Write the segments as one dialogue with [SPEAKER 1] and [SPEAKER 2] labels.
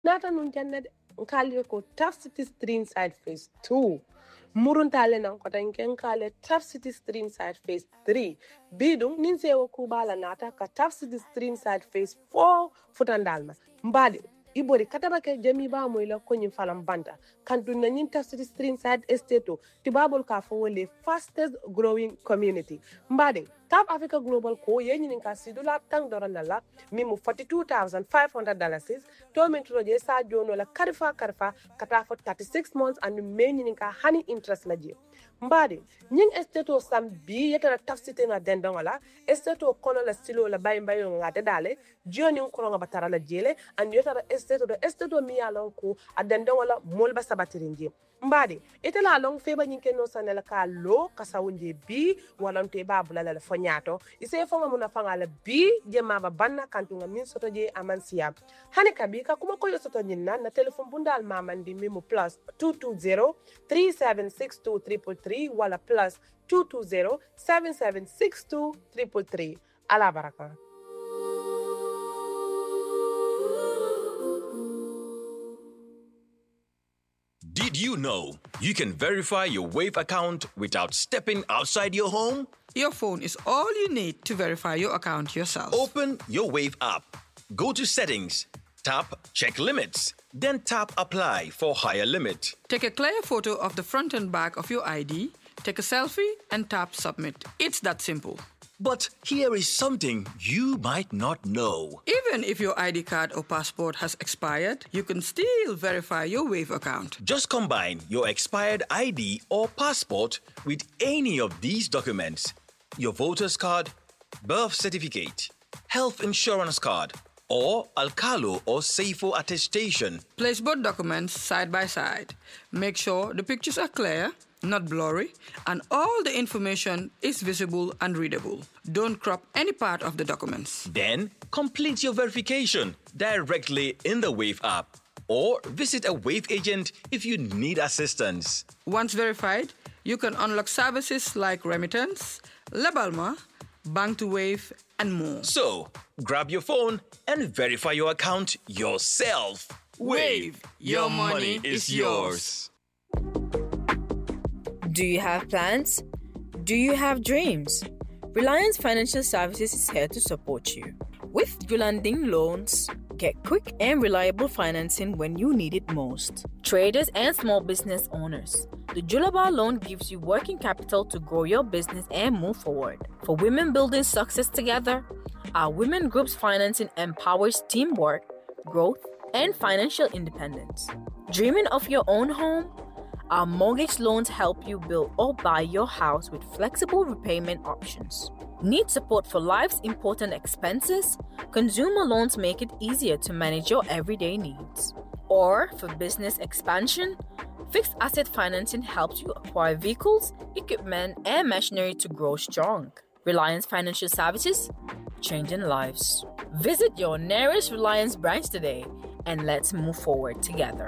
[SPEAKER 1] nata nun jannade nkali ko Tough City Stream Side Phase 2 muruntale nan ko tan ken kale Tough City Stream Side Phase 3 bidum nin sewo kubala nata ka Tough City Stream Side Phase 4 futandalma mbadi ibori kataba ke jami ba moy la ko nyin falam banta kan dun nyin Tough City Stream Side Estate tibabol ka fo wole fastest growing community mbadi Tab Africa Global ko yenyin ka sidula tang doranala mimu $42,500 to min troje sa jono la karfa kata for 36 months and menyin ka hani interest la je mbadi nyin esteto sam bi yeta Tough City na dendonga esteto kono la silo la bayo ngate dale joni ko nga batara la jele and yeta esteto mi yalon ko adendonga la molba sabatirinje mbadi itela long feba nyinke no sanela ka lo kasawunje bi walante babula la fonyato ise fonga muna fanga la bi je maba banna kantunga min soto je amansiya hani kabika kuma ko yosoto nyinna na telephone bundal mamandi mimu plus 220 3762 wala plus 220 7762 ala baraka.
[SPEAKER 2] Did you know you can verify your Wave account without stepping outside your home?
[SPEAKER 3] Your phone is all you need to verify your account yourself.
[SPEAKER 2] Open your Wave app. Go to Settings. Tap Check Limits. Then tap Apply for higher limit.
[SPEAKER 3] Take a clear photo of the front and back of your ID, take a selfie, and tap Submit. It's that simple.
[SPEAKER 2] But here is something you might not know.
[SPEAKER 3] Even if your ID card or passport has expired, you can still verify your Wave account.
[SPEAKER 2] Just combine your expired ID or passport with any of these documents: your voter's card, birth certificate, health insurance card, or Alcalo or Safo attestation.
[SPEAKER 3] Place both documents side by side. Make sure the pictures are clear, not blurry, and all the information is visible and readable. Don't crop any part of the documents.
[SPEAKER 2] Then complete your verification directly in the Wave app or visit a Wave agent if you need assistance.
[SPEAKER 3] Once verified, you can unlock services like remittance, Lebalma, Bank to Wave, and more.
[SPEAKER 2] So, grab your phone and verify your account yourself.
[SPEAKER 3] Wave, your money is yours.
[SPEAKER 4] Do you have plans? Do you have dreams? Reliance Financial Services is here to support you. With Julanding Loans, get quick and reliable financing when you need it most. Traders and small business owners, the Julaba loan gives you working capital to grow your business and move forward. For women building success together, our women groups financing empowers teamwork, growth, and financial independence. Dreaming of your own home? Our mortgage loans help you build or buy your house with flexible repayment options. Need support for life's important expenses? Consumer loans make it easier to manage your everyday needs. Or for business expansion? Fixed asset financing helps you acquire vehicles, equipment, and machinery to grow strong. Reliance Financial Services, changing lives. Visit your nearest Reliance branch today and let's move forward together.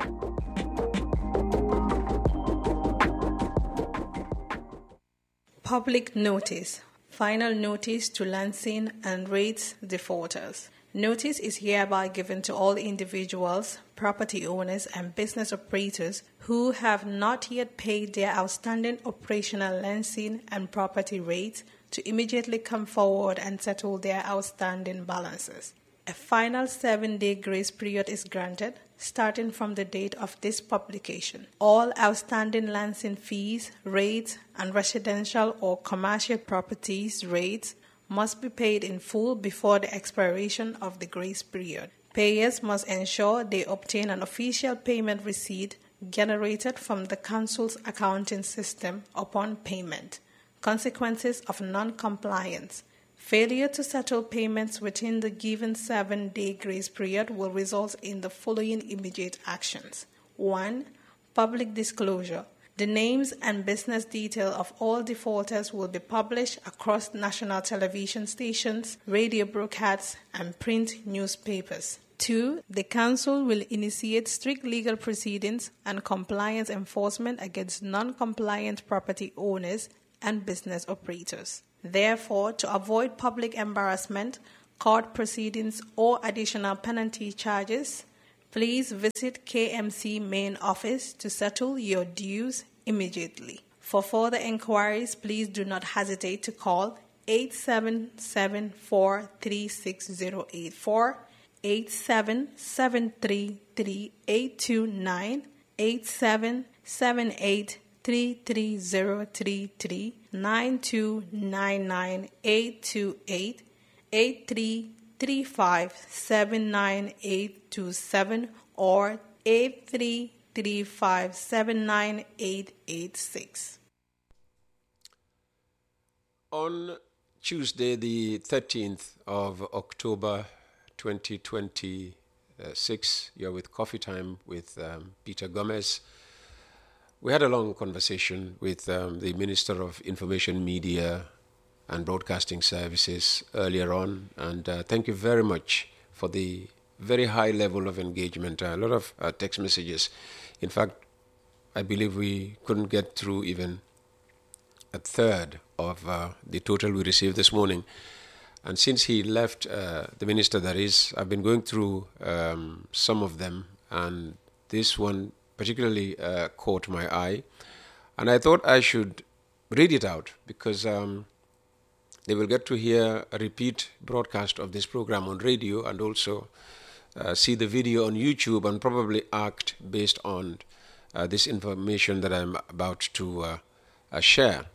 [SPEAKER 5] Public notice. Final notice to Lansing and rates defaulters. Notice is hereby given to all individuals, property owners, and business operators who have not yet paid their outstanding operational Lansing and property rates to immediately come forward and settle their outstanding balances. A final 7-day grace period is granted starting from the date of this publication. All outstanding Lansing fees, rates, and residential or commercial properties rates must be paid in full before the expiration of the grace period. Payers must ensure they obtain an official payment receipt generated from the Council's accounting system upon payment. Consequences of non-compliance. Failure to settle payments within the given 7-day grace period will result in the following immediate actions. 1. Public disclosure. The names and business detail of all defaulters will be published across national television stations, radio broadcasts, and print newspapers. 2. The Council will initiate strict legal proceedings and compliance enforcement against non-compliant property owners and business operators. Therefore, to avoid public embarrassment, court proceedings, or additional penalty charges, Please visit KMC main office to settle your dues immediately. For further inquiries, please do not hesitate to call 8774-36084, 87733829, 8778-33033, 9299-828, 8335-79827, or 8335-79886.
[SPEAKER 6] On Tuesday, the 13th of October 2026, you're with Coffee Time with Peter Gomez. We had a long conversation with the Minister of Information, Media and Broadcasting Services earlier on, and thank you very much for the very high level of engagement, a lot of text messages. In fact, I believe we couldn't get through even a third of the total we received this morning. And since he left, the minister that is, I've been going through some of them, and this one particularly caught my eye. And I thought I should read it out because they will get to hear a repeat broadcast of this program on radio and also see the video on YouTube and probably act based on this information that I'm about to share.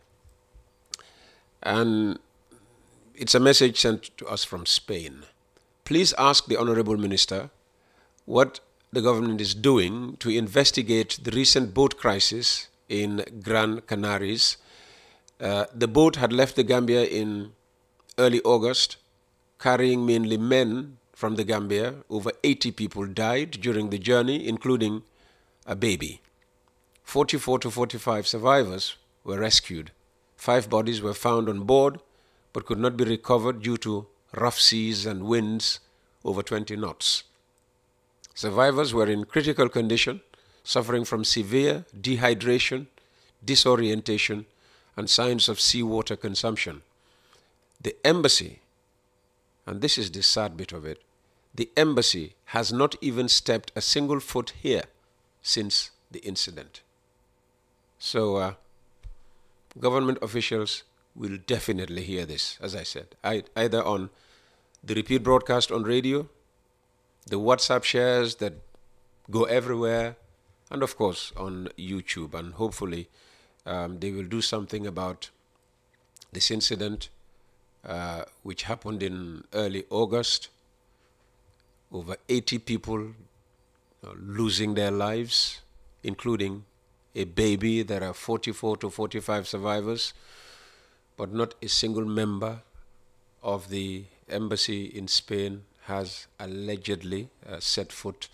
[SPEAKER 6] And it's a message sent to us from Spain. Please ask the Honorable Minister what the government is doing to investigate the recent boat crisis in Gran Canaries. The boat had left the Gambia in early August, carrying mainly men from the Gambia. Over 80 people died during the journey, including a baby. 44 to 45 survivors were rescued. 5 bodies were found on board, but could not be recovered due to rough seas and winds over 20 knots. Survivors were in critical condition, suffering from severe dehydration, disorientation, and signs of seawater consumption. The embassy, and this is the sad bit of it, the embassy has not even stepped a single foot here since the incident. So, government officials will definitely hear this, as I said, either on the repeat broadcast on radio, the WhatsApp shares that go everywhere, and of course on YouTube. And hopefully they will do something about this incident which happened in early August. Over 80 people losing their lives, including a baby. There are 44 to 45 survivors, but not a single member of the embassy in Spain has allegedly set foot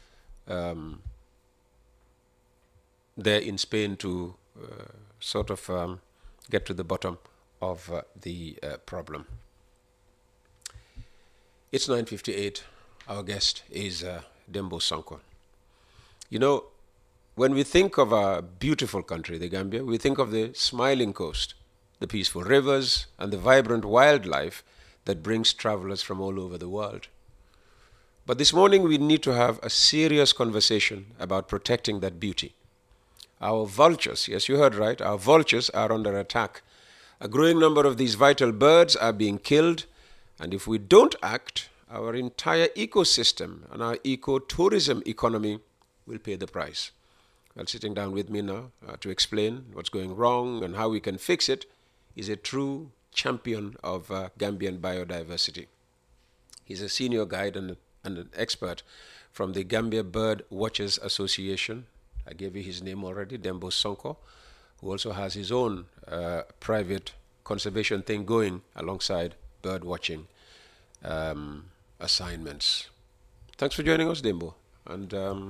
[SPEAKER 6] there in Spain to sort of get to the bottom of the problem. It's 9:58. Our guest is Dembo Sonko. You know, when we think of our beautiful country, the Gambia, we think of the smiling coast, the peaceful rivers, and the vibrant wildlife that brings travelers from all over the world. But this morning we need to have a serious conversation about protecting that beauty. Our vultures, yes, you heard right, our vultures are under attack. A growing number of these vital birds are being killed, and if we don't act, our entire ecosystem and our ecotourism economy will pay the price. Well, sitting down with me now to explain what's going wrong and how we can fix it is a true champion of Gambian biodiversity. He's a senior guide and an expert from the Gambia Bird Watchers Association. I gave you his name already, Dembo Sonko, who also has his own private conservation thing going alongside bird watching assignments. Thanks for joining us, Dembo. And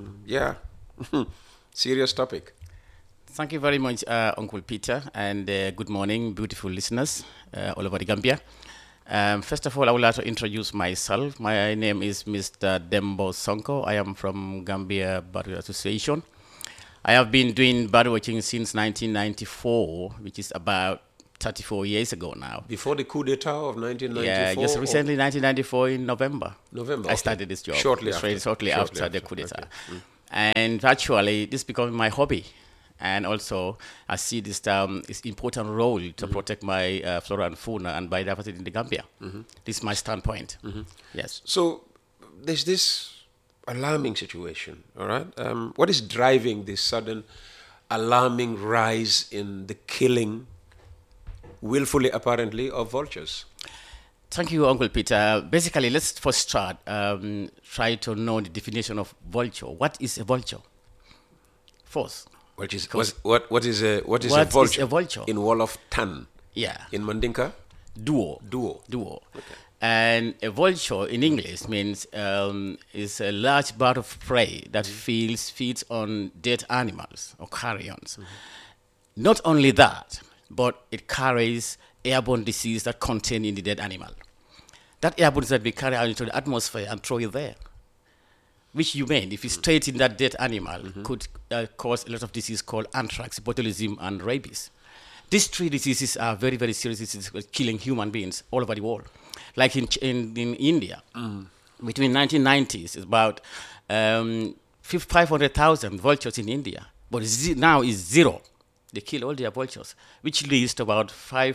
[SPEAKER 6] serious topic.
[SPEAKER 7] Thank you very much, Uncle Peter, and good morning, beautiful listeners all over the Gambia. First of all, I would like to introduce myself. My name is Mr. Dembo Sonko. I am from Gambia Bird Association. I have been doing bird watching since 1994, which is about 34 years ago now.
[SPEAKER 6] Before the coup d'etat of 1994?
[SPEAKER 7] Yeah, just recently, 1994 in November.
[SPEAKER 6] November,
[SPEAKER 7] I
[SPEAKER 6] okay.
[SPEAKER 7] started this job.
[SPEAKER 6] Shortly after.
[SPEAKER 7] The coup d'etat.
[SPEAKER 6] Okay.
[SPEAKER 7] And actually, this became my hobby. And also, I see this important role to protect my flora and fauna and biodiversity in the Gambia. This is my standpoint. Yes.
[SPEAKER 6] So there's this alarming situation, all right? What is driving this sudden alarming rise in the killing, willfully apparently, of vultures?
[SPEAKER 7] Thank you, Uncle Peter. Basically, let's first start, try to know the definition of vulture. What is a vulture? First.
[SPEAKER 6] What is a vulture? In Wolof Tan.
[SPEAKER 7] Yeah.
[SPEAKER 6] In Mandinka?
[SPEAKER 7] Duo.
[SPEAKER 6] Okay.
[SPEAKER 7] And a vulture in English means is a large bird of prey that feeds on dead animals or carrions. Not only that, but it carries airborne disease that contain in the dead animal. That airborne disease that we carry out into the atmosphere and throw it there, which you mean, if it's straight in that dead animal, could cause a lot of disease called anthrax, botulism, and rabies. These three diseases are very, very serious diseases killing human beings all over the world. Like in India, between 1990s, it's about 500,000 vultures in India, but now is zero. They kill all their vultures, which leads to about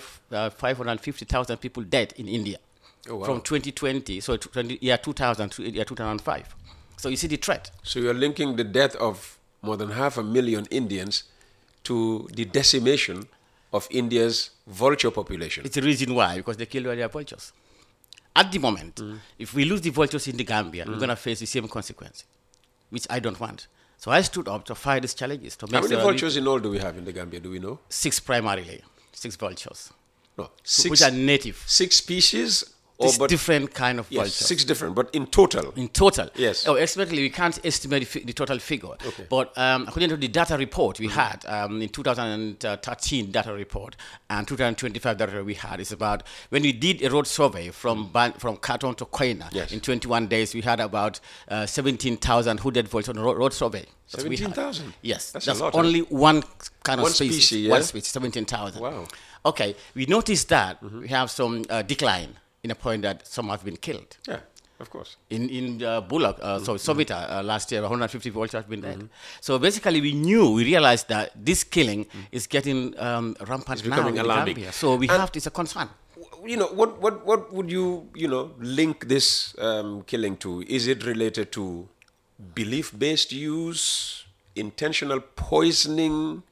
[SPEAKER 7] 550,000 people dead in India from 2020, so year 2000 to year 2005. So you see the threat.
[SPEAKER 6] So you're linking the death of more than 500,000 Indians to the decimation of India's vulture population.
[SPEAKER 7] It's the reason why, because they kill all their vultures. At the moment, if we lose the vultures in the Gambia, we're going to face the same consequence, which I don't want. So I stood up to fight these challenges. To
[SPEAKER 6] How many vultures in all do we have in the Gambia, do we know?
[SPEAKER 7] 6 primarily, 6 vultures.
[SPEAKER 6] No, 6,
[SPEAKER 7] which are native.
[SPEAKER 6] 6 species?
[SPEAKER 7] It's different kind of vultures.
[SPEAKER 6] 6 different, but in total?
[SPEAKER 7] In total.
[SPEAKER 6] Yes.
[SPEAKER 7] Oh, especially we can't estimate the total figure.
[SPEAKER 6] Okay.
[SPEAKER 7] But according to the data report we had, in 2013 data report and 2025 data we had, is about, when we did a road survey from Katon to Koina, in 21 days, we had about 17,000 hooded vultures on the road survey.
[SPEAKER 6] 17,000?
[SPEAKER 7] Yes.
[SPEAKER 6] That's
[SPEAKER 7] a lot.
[SPEAKER 6] Only
[SPEAKER 7] one kind of
[SPEAKER 6] species. Yeah?
[SPEAKER 7] One species, 17,000.
[SPEAKER 6] Wow.
[SPEAKER 7] Okay, we noticed that we have some decline in a point that some have been killed.
[SPEAKER 6] Yeah, of course.
[SPEAKER 7] In Bullock, so Sovita, last year, 150 vultures have been dead. So basically, we realized that this killing is getting rampant now in
[SPEAKER 6] alarming.
[SPEAKER 7] Gambia. So we have, it's a concern.
[SPEAKER 6] You know, what would you link this killing to? Is it related to belief-based use, intentional poisoning,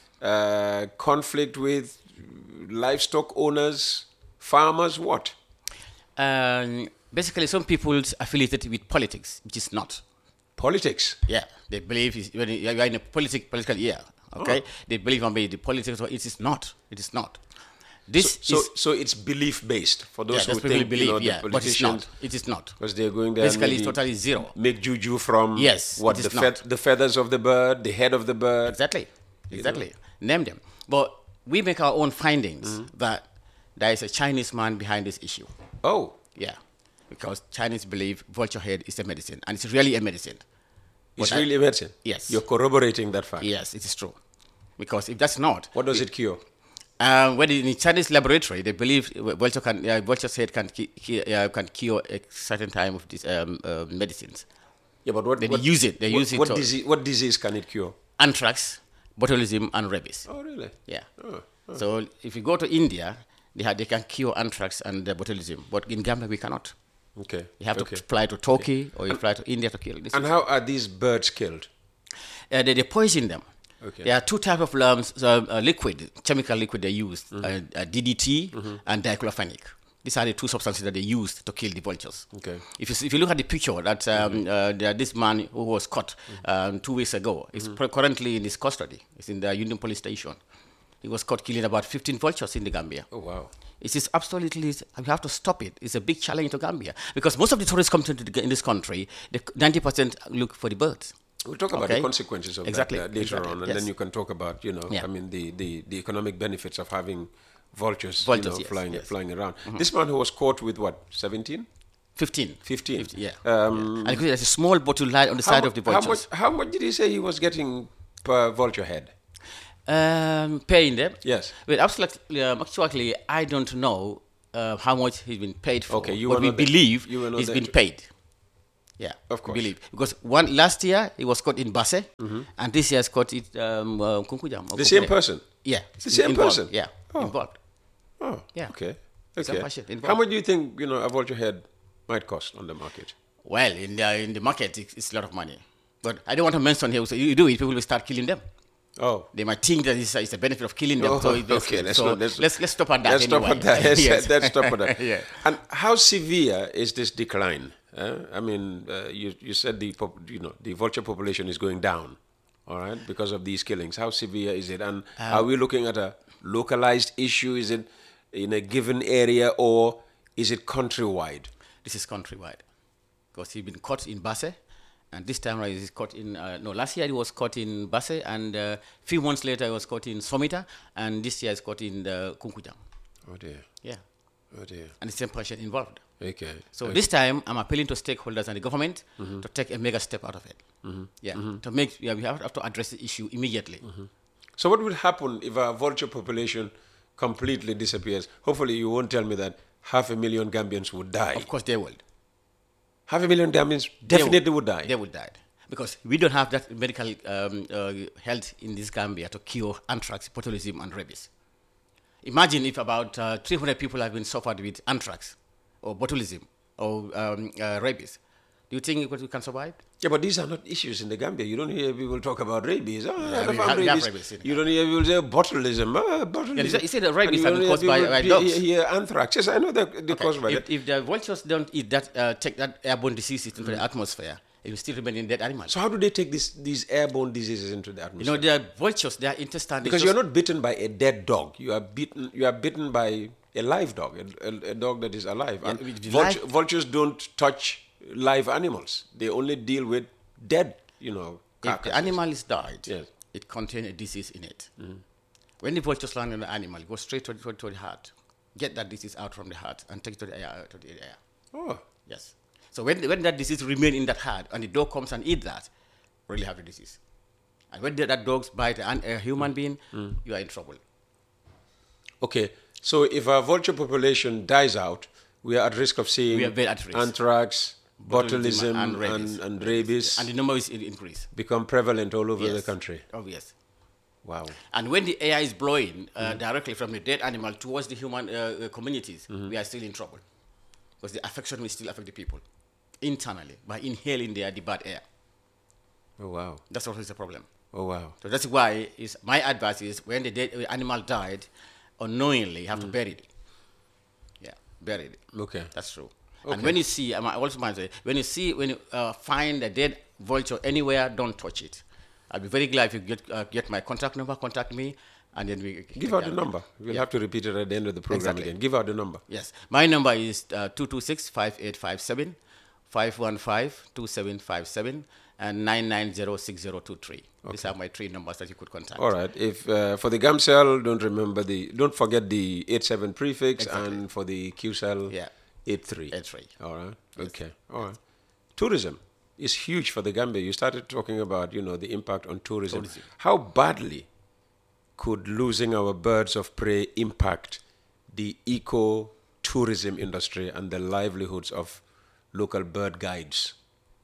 [SPEAKER 6] conflict with livestock owners, farmers, what?
[SPEAKER 7] Basically, some people affiliated with politics, which is not.
[SPEAKER 6] Politics?
[SPEAKER 7] Yeah, they believe when you are in a political year, okay? They believe on the politics, but it is not. It is not.
[SPEAKER 6] So it's belief-based for those who think,
[SPEAKER 7] believe,
[SPEAKER 6] the politicians.
[SPEAKER 7] But it is not.
[SPEAKER 6] Because they're going there.
[SPEAKER 7] Basically, it's totally zero.
[SPEAKER 6] Make juju from
[SPEAKER 7] what
[SPEAKER 6] the feathers of the bird, the head of the bird.
[SPEAKER 7] Exactly. Name them. But we make our own findings that there is a Chinese man behind this issue.
[SPEAKER 6] Oh.
[SPEAKER 7] Yeah. Because Chinese believe vulture head is a medicine, and it's really a medicine.
[SPEAKER 6] It's really a medicine?
[SPEAKER 7] Yes.
[SPEAKER 6] You're corroborating that fact?
[SPEAKER 7] Yes, it is true. Because if that's not...
[SPEAKER 6] What does it cure?
[SPEAKER 7] When in the Chinese laboratory, they believe vulture's head can cure a certain time of these medicines.
[SPEAKER 6] Yeah, but
[SPEAKER 7] they use it.
[SPEAKER 6] What disease can it cure?
[SPEAKER 7] Anthrax, botulism, and rabies.
[SPEAKER 6] Oh, really?
[SPEAKER 7] Yeah. So if you go to India, they can cure anthrax and botulism, but in Gambia we cannot.
[SPEAKER 6] Okay.
[SPEAKER 7] You have to fly to Turkey or you fly to India to kill this.
[SPEAKER 6] And how are these birds killed?
[SPEAKER 7] They poison them.
[SPEAKER 6] Okay.
[SPEAKER 7] There are 2 types of chemical liquid they use, DDT and diclofenac. These are the 2 substances that they use to kill the vultures. Okay. If you look at the picture, that this man who was caught 2 weeks ago is currently in his custody. It's in the Union Police Station. He was caught killing about 15 vultures in the Gambia.
[SPEAKER 6] Oh, wow.
[SPEAKER 7] It is absolutely, we have to stop it. It's a big challenge to Gambia. Because most of the tourists come in this country, 90% look for the birds.
[SPEAKER 6] We'll talk about the consequences of that later on, and
[SPEAKER 7] yes.
[SPEAKER 6] then you can talk about, the economic benefits of having vultures flying around. Mm-hmm. This man who was caught with what, 17?
[SPEAKER 7] 15.
[SPEAKER 6] 15.
[SPEAKER 7] Yeah. And there's a small bottle light on the side of the vultures.
[SPEAKER 6] How much did he say he was getting per vulture head?
[SPEAKER 7] Paying them?
[SPEAKER 6] Yes.
[SPEAKER 7] Well, actually, I don't know how much he's been paid for.
[SPEAKER 6] Okay, you
[SPEAKER 7] but
[SPEAKER 6] were
[SPEAKER 7] we
[SPEAKER 6] not there.
[SPEAKER 7] believe
[SPEAKER 6] You were not
[SPEAKER 7] he's
[SPEAKER 6] there
[SPEAKER 7] been
[SPEAKER 6] to-
[SPEAKER 7] paid. Yeah,
[SPEAKER 6] Of course.
[SPEAKER 7] we believe. Because last year, he was caught in Basse, and this year, he's caught in Kunkujam.
[SPEAKER 6] The same person?
[SPEAKER 7] Yeah.
[SPEAKER 6] The same
[SPEAKER 7] involved.
[SPEAKER 6] person?
[SPEAKER 7] Yeah,
[SPEAKER 6] Oh.
[SPEAKER 7] involved.
[SPEAKER 6] Oh,
[SPEAKER 7] Yeah.
[SPEAKER 6] okay.
[SPEAKER 7] Some
[SPEAKER 6] Okay.
[SPEAKER 7] person involved.
[SPEAKER 6] How much do you think, a vulture head might cost on the market?
[SPEAKER 7] Well, in the market, it's a lot of money. But I don't want to mention here, so you do it, people will start killing them.
[SPEAKER 6] Oh.
[SPEAKER 7] They might think that it's a benefit of killing them.
[SPEAKER 6] Oh,
[SPEAKER 7] So
[SPEAKER 6] okay, let's
[SPEAKER 7] stop at that.
[SPEAKER 6] Let's stop
[SPEAKER 7] anyway.
[SPEAKER 6] at that.
[SPEAKER 7] Yes.
[SPEAKER 6] Let's stop at that.
[SPEAKER 7] Yeah.
[SPEAKER 6] And how severe is this decline? I mean, you said the vulture population is going down, all right, because of these killings. How severe is it? And are we looking at a localized issue? Is it in a given area, or is it countrywide?
[SPEAKER 7] This is countrywide. Because he's been caught in Basse, and this time he's caught in, last year he was caught in Basse, and a few months later he was caught in Somita, and this year he's caught in Kunkujang.
[SPEAKER 6] Oh dear.
[SPEAKER 7] Yeah.
[SPEAKER 6] Oh dear.
[SPEAKER 7] And the same person involved.
[SPEAKER 6] Okay.
[SPEAKER 7] So this time, I'm appealing to stakeholders and the government to take a mega step out of it. To make, we have to address the issue immediately.
[SPEAKER 6] So what would happen if a vulture population completely disappears? Hopefully you won't tell me that 500,000 Gambians would die.
[SPEAKER 7] Of course, they will.
[SPEAKER 6] 500,000 Gambians definitely would die.
[SPEAKER 7] They would die. Because we don't have that medical health in this Gambia to cure anthrax, botulism, and rabies. Imagine if about 300 people have been suffered with anthrax, or botulism, or rabies. Do you think we can survive?
[SPEAKER 6] Yeah, but these are not issues in the Gambia. You don't hear people talk about rabies. Oh,
[SPEAKER 7] Yeah,
[SPEAKER 6] I
[SPEAKER 7] we
[SPEAKER 6] found
[SPEAKER 7] have
[SPEAKER 6] rabies.
[SPEAKER 7] rabies in the
[SPEAKER 6] You don't hear people say botulism. Botulism.
[SPEAKER 7] Yeah, you say the rabies
[SPEAKER 6] And
[SPEAKER 7] have
[SPEAKER 6] you
[SPEAKER 7] been
[SPEAKER 6] don't
[SPEAKER 7] caused
[SPEAKER 6] hear
[SPEAKER 7] by
[SPEAKER 6] people
[SPEAKER 7] dogs.
[SPEAKER 6] hear anthrax. Yes, I know they're caused by that.
[SPEAKER 7] If the vultures don't eat that, take that airborne diseases into the atmosphere, it will still remain in dead animals.
[SPEAKER 6] So how do they take these airborne diseases into the atmosphere?
[SPEAKER 7] The vultures, their intestine.
[SPEAKER 6] Because you're not bitten by a dead dog. You are bitten by a live dog, a dog that is alive.
[SPEAKER 7] Yeah,
[SPEAKER 6] And
[SPEAKER 7] with
[SPEAKER 6] vultures don't touch live animals. They only deal with dead,
[SPEAKER 7] If
[SPEAKER 6] carcasses.
[SPEAKER 7] the animal is died,
[SPEAKER 6] Yes.
[SPEAKER 7] it contains a disease in it. When the vultures land on the animal, it goes straight to the heart. Get that disease out from the heart and take it to the air.
[SPEAKER 6] Oh.
[SPEAKER 7] Yes. So when that disease remains in that heart and the dog comes and eats that, really have the disease. And when that dogs bite a human being, you are in trouble.
[SPEAKER 6] Okay, so if our vulture population dies out, we are at risk of seeing
[SPEAKER 7] We are very at risk.
[SPEAKER 6] anthrax, botulism,
[SPEAKER 7] and rabies.
[SPEAKER 6] and rabies
[SPEAKER 7] And the number is increase.
[SPEAKER 6] become prevalent all over the
[SPEAKER 7] Yes.
[SPEAKER 6] country.
[SPEAKER 7] Oh, yes.
[SPEAKER 6] Wow.
[SPEAKER 7] And when the air is blowing directly from the dead animal towards the human communities, we are still in trouble. Because the affection will still affect the people internally by inhaling the bad air.
[SPEAKER 6] Oh, wow.
[SPEAKER 7] That's also a problem.
[SPEAKER 6] Oh, wow.
[SPEAKER 7] So that's why my advice is when the dead animal died, unknowingly, you have to bury it. Yeah, bury it.
[SPEAKER 6] Okay.
[SPEAKER 7] That's true.
[SPEAKER 6] Okay.
[SPEAKER 7] And when you see, I also might say, when you find a dead vulture anywhere, don't touch it. I'll be very glad if you get my contact number, contact me, and then we
[SPEAKER 6] Give out the number. We'll have to repeat it at the end of the program
[SPEAKER 7] Exactly.
[SPEAKER 6] again. Give out the number.
[SPEAKER 7] Yes. My number is 226-5857, 515-2757, and 990-6023. These are my three numbers that you could contact.
[SPEAKER 6] All right. If for the GAMCEL, don't forget the 87 prefix,
[SPEAKER 7] Exactly.
[SPEAKER 6] and for the QCell,
[SPEAKER 7] Yeah.
[SPEAKER 6] 83.
[SPEAKER 7] 83.
[SPEAKER 6] All right. Okay. All right. Tourism is huge for the Gambia. You started talking about, the impact on tourism. How badly could losing our birds of prey impact the eco-tourism industry and the livelihoods of local bird guides?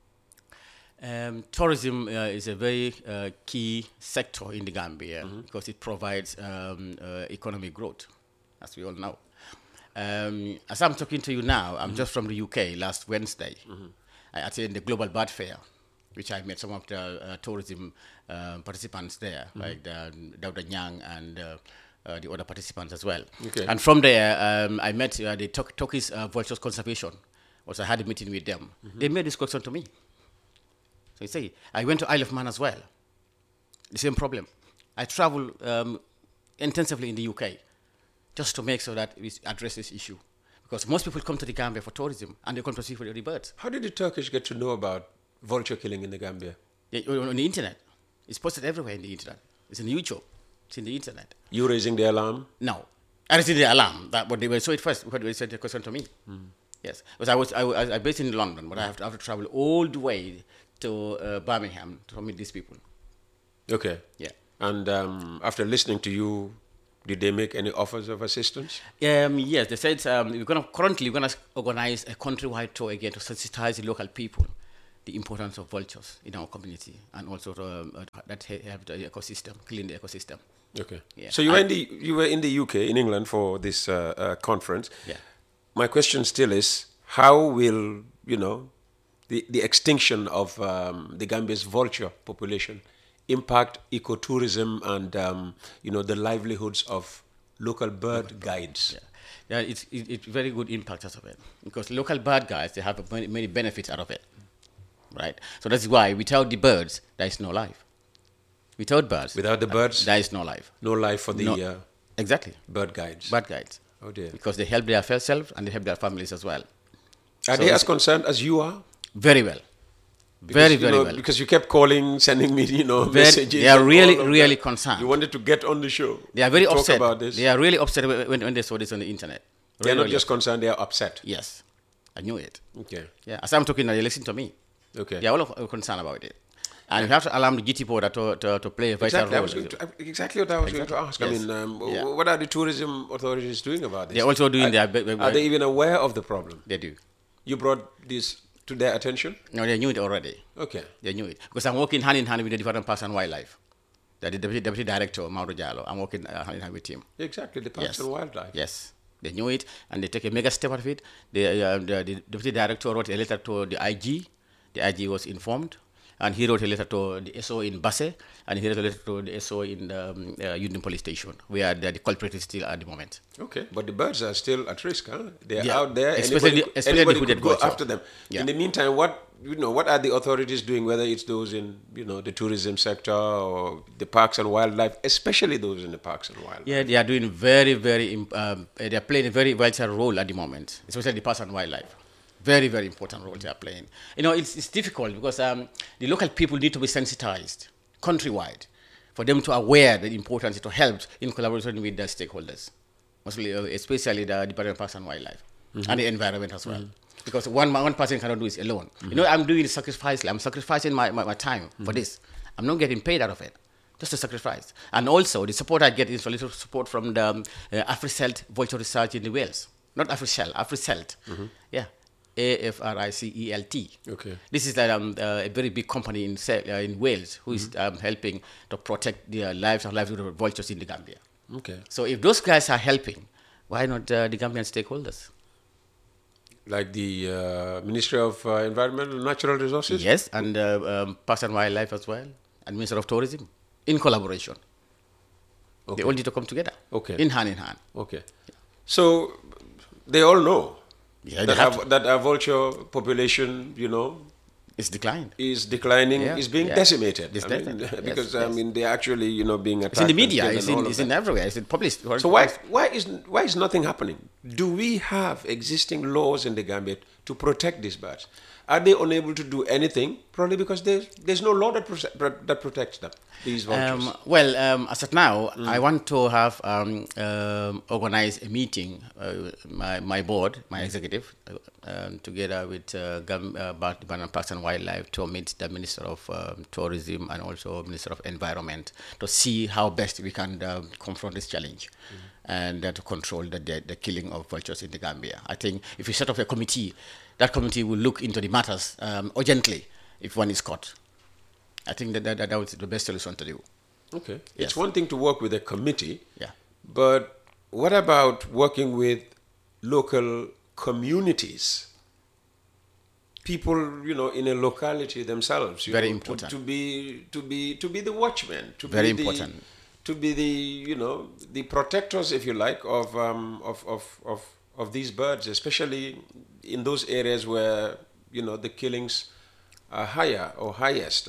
[SPEAKER 7] Tourism is a very key sector in the Gambia because it provides economic growth, as we all know. As I'm talking to you now, I'm just from the UK last Wednesday. I attended the Global Bird Fair, which I met some of the tourism participants there, like Dr. Nyang and the other participants as well.
[SPEAKER 6] Okay.
[SPEAKER 7] And from there, I met the Turkish Vultures Conservation. Also, I had a meeting with them. They made this question to me. So you see, I went to Isle of Man as well. The same problem. I travel intensively in the UK just to make sure that we address this issue. Because most people come to the Gambia for tourism and they come to see for the birds.
[SPEAKER 6] How did the Turkish get to know about vulture killing in the Gambia?
[SPEAKER 7] On the internet. It's posted everywhere in the internet. It's in YouTube. It's in the internet.
[SPEAKER 6] You raising the alarm?
[SPEAKER 7] No. I received the alarm, but they saw it first because they sent the question to me. Yes. Because I was based in London, but I have to travel all the way to Birmingham to meet these people.
[SPEAKER 6] Okay.
[SPEAKER 7] Yeah.
[SPEAKER 6] And after listening to you, did they make any offers of assistance?
[SPEAKER 7] Yes, they said we're gonna organize a countrywide tour again to sensitize the local people the importance of vultures in our community, and also that have the ecosystem, clean the ecosystem.
[SPEAKER 6] Okay.
[SPEAKER 7] Yeah.
[SPEAKER 6] So you were in the UK, in England, for this conference.
[SPEAKER 7] Yeah.
[SPEAKER 6] My question still is, how will the extinction of the Gambia's vulture population impact ecotourism and the livelihoods of local bird guides?
[SPEAKER 7] Yeah, it's very good impact out of it, because local bird guides, they have many benefits out of it, right? So that's why without the birds, there is no life. Without the birds, there is no life.
[SPEAKER 6] No life for the
[SPEAKER 7] exactly
[SPEAKER 6] bird guides.
[SPEAKER 7] Bird guides.
[SPEAKER 6] Oh dear.
[SPEAKER 7] Because they help their self and they help their families as well.
[SPEAKER 6] Are they as concerned as you are?
[SPEAKER 7] Very well.
[SPEAKER 6] Because,
[SPEAKER 7] very well.
[SPEAKER 6] Because you kept calling, sending me, messages.
[SPEAKER 7] They are really concerned.
[SPEAKER 6] You wanted to get on the show.
[SPEAKER 7] They are very upset.
[SPEAKER 6] Talk about this.
[SPEAKER 7] They are really upset when they saw this on the internet.
[SPEAKER 6] They're not just concerned, they are upset.
[SPEAKER 7] Yes. I knew it.
[SPEAKER 6] Okay.
[SPEAKER 7] Yeah. As I'm talking now, they listen to me.
[SPEAKER 6] Okay.
[SPEAKER 7] They are all concerned about it. And you have to allow the GT board to play a vital role.
[SPEAKER 6] Exactly what I was going to ask.
[SPEAKER 7] Yes.
[SPEAKER 6] I mean, what are the tourism authorities doing about this?
[SPEAKER 7] They're also doing
[SPEAKER 6] Are they even aware of the problem?
[SPEAKER 7] They do.
[SPEAKER 6] You brought this to their attention?
[SPEAKER 7] No, they knew it already.
[SPEAKER 6] Okay.
[SPEAKER 7] They knew it. Because I'm working hand in hand with the Department of Parks and Wildlife. The Deputy Director, Mauro Jallo. I'm working hand in hand with him.
[SPEAKER 6] Exactly, the Parks and Wildlife.
[SPEAKER 7] Yes. They knew it, and they take a mega step out of it. The Deputy Director wrote a letter to the IG. The IG was informed. And he wrote a letter to the SO in Basse, and he wrote a letter to the SO in the Union Police Station, where the culprit is still at the moment.
[SPEAKER 6] Okay, but the birds are still at risk, huh? They are out there.
[SPEAKER 7] Especially
[SPEAKER 6] anybody
[SPEAKER 7] the
[SPEAKER 6] could go after them.
[SPEAKER 7] Yeah.
[SPEAKER 6] In the meantime, what are the authorities doing, whether it's those in the tourism sector or the parks and wildlife, especially those in the parks and wildlife?
[SPEAKER 7] Yeah, they are doing very, they are playing a very vital role at the moment, especially the parks and wildlife. Very, very important role they are playing. It's difficult because the local people need to be sensitized countrywide for them to aware the importance to help in collaboration with the stakeholders, mostly, especially the Department of Parks and Wildlife and the environment as well. Because one person cannot do it alone. I'm doing sacrifice. I'm sacrificing my time for this. I'm not getting paid out of it. Just a sacrifice. And also, the support I get is a little support from the AfriCelt Vulture Research in the Wales. Not AfriCelt, AfriCelt. Yeah. AFRICELT.
[SPEAKER 6] Okay.
[SPEAKER 7] This is a very big company in Wales who is helping to protect the lives and livelihood of vultures in the Gambia.
[SPEAKER 6] Okay.
[SPEAKER 7] So if those guys are helping, why not the Gambian stakeholders?
[SPEAKER 6] Like the Ministry of Environment and Natural Resources?
[SPEAKER 7] Yes, and Parks and Wildlife as well, and Minister of Tourism, in collaboration. Okay. They all need to come together.
[SPEAKER 6] Okay.
[SPEAKER 7] In hand.
[SPEAKER 6] Okay. So they all know.
[SPEAKER 7] Yeah,
[SPEAKER 6] that our vulture population,
[SPEAKER 7] is declined.
[SPEAKER 6] Is declining, is being decimated.
[SPEAKER 7] Because
[SPEAKER 6] they're actually, being attacked.
[SPEAKER 7] It's in the media. It's in everywhere. It's in published.
[SPEAKER 6] So why is nothing happening? Do we have existing laws in the Gambia to protect these birds? Are they unable to do anything? Probably because there's no law that protects them, these vultures.
[SPEAKER 7] As of now, I want to have organize a meeting, my board, my executive, together with Department of Parks and Wildlife, to meet the Minister of Tourism and also Minister of Environment to see how best we can confront this challenge and to control the killing of vultures in the Gambia. I think if we set up a committee, that committee will look into the matters urgently if one is caught. I think that was the best solution to do.
[SPEAKER 6] Okay.
[SPEAKER 7] Yes.
[SPEAKER 6] It's one thing to work with a committee,
[SPEAKER 7] yeah,
[SPEAKER 6] but what about working with local communities? People, in a locality themselves.
[SPEAKER 7] Very important.
[SPEAKER 6] To be the watchmen.
[SPEAKER 7] Very important.
[SPEAKER 6] To be the protectors, if you like, of these birds, especially in those areas where the killings are higher or highest.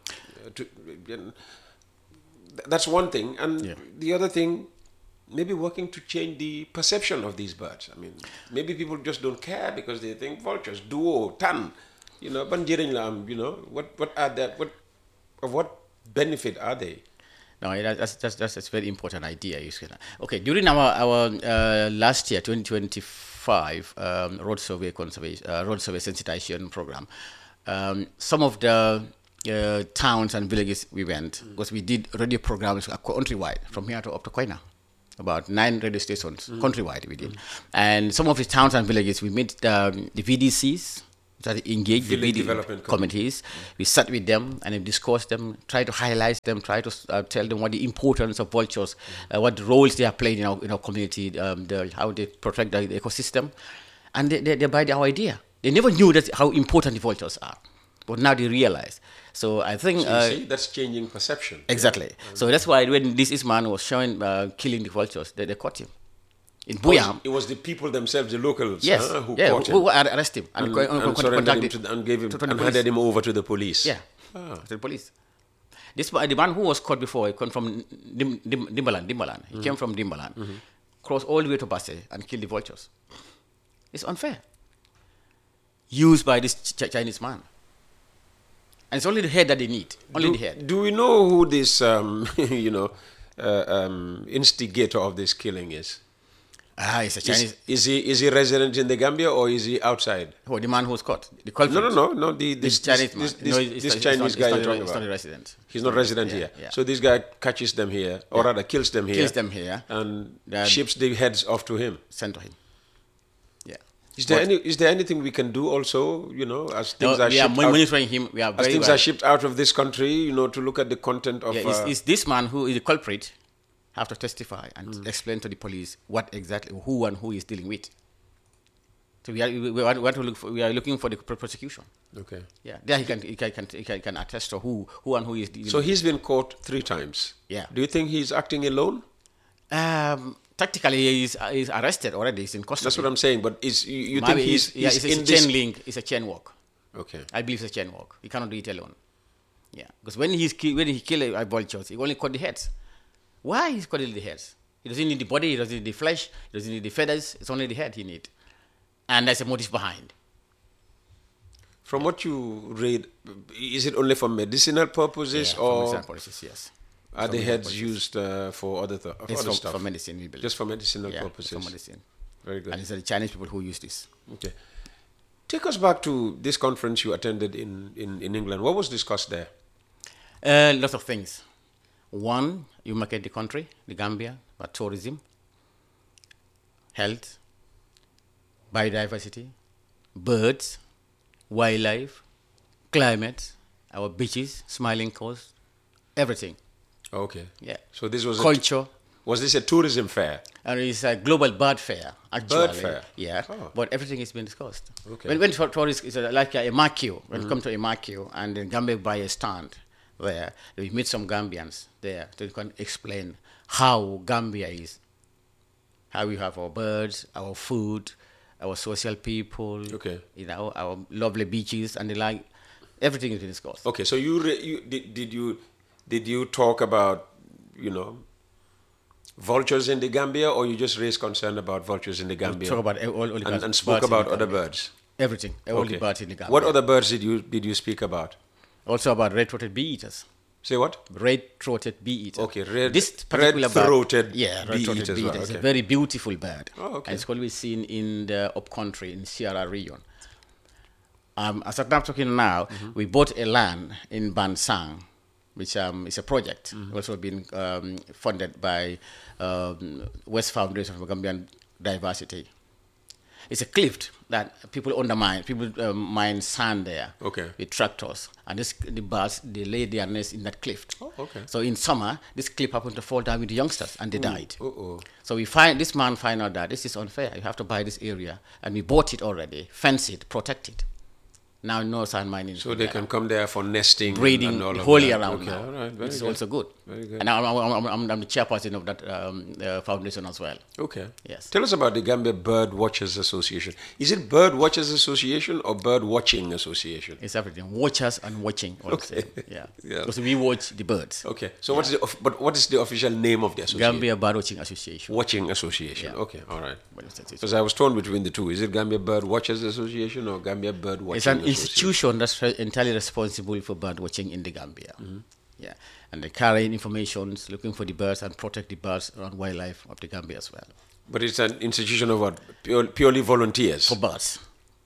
[SPEAKER 6] That's one thing, and the other thing, maybe working to change the perception of these birds. I mean, maybe people just don't care because they think vultures, duo, tan, ban njëriñ la am, what are that? What benefit are they?
[SPEAKER 7] No, that's a very important idea. Okay, during our last year, 2025 road survey sensitization program, some of the towns and villages we went, because we did radio programs countrywide, from here to up to Koina. About 9 radio stations countrywide we did. And some of the towns and villages, we met the VDCs, that engaged the
[SPEAKER 6] Village
[SPEAKER 7] VD
[SPEAKER 6] Development
[SPEAKER 7] committees. We sat with them and we discussed them, try to highlight them, try to tell them what the importance of vultures, what roles they are playing in our community, how they protect the ecosystem. And they buy our idea. They never knew how important the vultures are, but now they realize. So I think...
[SPEAKER 6] So you see, that's changing perception.
[SPEAKER 7] Exactly. So that's why when this man was showing killing the vultures, they caught him. In Buyam.
[SPEAKER 6] It was the people themselves, the locals,
[SPEAKER 7] yes,
[SPEAKER 6] who caught him.
[SPEAKER 7] Who arrested him and
[SPEAKER 6] surrendered him and handed him over to the police.
[SPEAKER 7] Yeah, to the police. The man who was caught before, he came from Dimbaland. He came from Dimbaland, crossed all the way to Basse and killed the vultures. It's unfair. Used by this Chinese man. And it's only the head that they need. Only the head.
[SPEAKER 6] Do we know who this, instigator of this killing is?
[SPEAKER 7] It's a Chinese.
[SPEAKER 6] Is he resident in the Gambia or is he outside?
[SPEAKER 7] Oh, the man who was caught. The culprit.
[SPEAKER 6] No. This Chinese man. This Chinese guy you're talking about.
[SPEAKER 7] He's not a resident.
[SPEAKER 6] He's not resident here.
[SPEAKER 7] Yeah.
[SPEAKER 6] So this guy catches them here, or rather kills them here.
[SPEAKER 7] Kills them here.
[SPEAKER 6] And ships the heads off to him.
[SPEAKER 7] Sent to him. Yeah.
[SPEAKER 6] Is there anything we can do also, as things are shipped out?
[SPEAKER 7] Monitoring him. We are
[SPEAKER 6] as things are shipped out of this country, to look at the content of...
[SPEAKER 7] Is this man who is the culprit have to testify and explain to the police what exactly, who and who is dealing with. So we are looking for the prosecution.
[SPEAKER 6] Okay.
[SPEAKER 7] Yeah, there he can attest to who and who is dealing.
[SPEAKER 6] So he's been caught 3 times.
[SPEAKER 7] Yeah.
[SPEAKER 6] Do you think he's acting alone?
[SPEAKER 7] Tactically, he's arrested already. He's in custody.
[SPEAKER 6] That's what I'm saying. But you think he's
[SPEAKER 7] it's
[SPEAKER 6] in
[SPEAKER 7] a
[SPEAKER 6] this...
[SPEAKER 7] chain link. It's a chain walk.
[SPEAKER 6] Okay.
[SPEAKER 7] I believe it's a chain walk. He cannot do it alone. Yeah, because when he killed vultures, he only cut the heads. Why he's cutting the heads? He doesn't need the body, he doesn't need the flesh, he doesn't need the feathers, it's only the head he needs. And there's a motive behind.
[SPEAKER 6] From what you read, is it only for medicinal purposes or...
[SPEAKER 7] for medicinal purposes, yes.
[SPEAKER 6] Are the heads used for other stuff?
[SPEAKER 7] For medicine, we believe.
[SPEAKER 6] Just for medicinal purposes?
[SPEAKER 7] For medicine.
[SPEAKER 6] Very good.
[SPEAKER 7] And it's the Chinese people who use this.
[SPEAKER 6] Okay. Take us back to this conference you attended in England. What was discussed there?
[SPEAKER 7] Lots of things. One, you market the country, the Gambia, for tourism, health, biodiversity, birds, wildlife, climate, our beaches, smiling coast, everything.
[SPEAKER 6] Okay.
[SPEAKER 7] Yeah.
[SPEAKER 6] So this was
[SPEAKER 7] culture.
[SPEAKER 6] Was this a tourism fair?
[SPEAKER 7] And it's a global bird fair, actually.
[SPEAKER 6] Bird fair?
[SPEAKER 7] Yeah.
[SPEAKER 6] Oh.
[SPEAKER 7] But everything is being discussed.
[SPEAKER 6] Okay.
[SPEAKER 7] When tourists, it's like a marquee. When you come to a marquee and then Gambia buy a stand there, we meet some Gambians there so you can explain how Gambia is. How we have our birds, our food, our social people,
[SPEAKER 6] okay.
[SPEAKER 7] Our lovely beaches and the like. Everything is being discussed.
[SPEAKER 6] Okay, so did you talk about, vultures in the Gambia, or you just raised concern about vultures in the Gambia?
[SPEAKER 7] Talk about all the birds.
[SPEAKER 6] And spoke about other birds?
[SPEAKER 7] Everything, all the birds in the Gambia.
[SPEAKER 6] What other birds did you speak about?
[SPEAKER 7] Also about red-throated bee-eaters.
[SPEAKER 6] Say what?
[SPEAKER 7] Red-throated bee-eater.
[SPEAKER 6] Okay,
[SPEAKER 7] red-throated
[SPEAKER 6] bee-eater.
[SPEAKER 7] Bee-eater. It's a very beautiful bird.
[SPEAKER 6] Oh, okay.
[SPEAKER 7] And it's always seen in the upcountry, in Sierra region. As I'm talking now, we bought a land in Bansang, which is a project, also been funded by West Foundation for Gambian Diversity. It's a cliff that people undermine. People mine sand there with tractors. And the birds, they lay their nest in that cliff.
[SPEAKER 6] Oh, okay.
[SPEAKER 7] So in summer, this cliff happened to fall down with the youngsters and they died.
[SPEAKER 6] Uh-oh.
[SPEAKER 7] So this man find out that this is unfair. You have to buy this area. And we bought it already, fence it, protect it. Now no sand mining.
[SPEAKER 6] So they can come there for nesting,
[SPEAKER 7] breeding,
[SPEAKER 6] and all of
[SPEAKER 7] wholly
[SPEAKER 6] that.
[SPEAKER 7] around
[SPEAKER 6] Okay,
[SPEAKER 7] now.
[SPEAKER 6] all right, very
[SPEAKER 7] It's
[SPEAKER 6] good.
[SPEAKER 7] also good.
[SPEAKER 6] Very good.
[SPEAKER 7] And I'm the chairperson of that foundation as well.
[SPEAKER 6] Okay.
[SPEAKER 7] Yes.
[SPEAKER 6] Tell us about the Gambia Bird Watchers Association. Is it Bird Watchers Association or Bird Watching Association?
[SPEAKER 7] It's everything. Watchers and watching.
[SPEAKER 6] Okay.
[SPEAKER 7] Yeah.
[SPEAKER 6] Yeah.
[SPEAKER 7] Because we watch the birds.
[SPEAKER 6] Okay. So what is the official name of the association?
[SPEAKER 7] Gambia Bird Watching Association.
[SPEAKER 6] Watching Association.
[SPEAKER 7] Yeah.
[SPEAKER 6] Okay. All right.
[SPEAKER 7] But it's
[SPEAKER 6] Because I was torn between the two. Is it Gambia Bird Watchers Association or Gambia Bird Watching
[SPEAKER 7] an
[SPEAKER 6] Association?
[SPEAKER 7] institution that's entirely responsible for bird watching in the Gambia. Yeah. And they carry information, looking for the birds and protect the birds and wildlife of the Gambia as well.
[SPEAKER 6] But it's an institution of what? Purely volunteers?
[SPEAKER 7] For birds.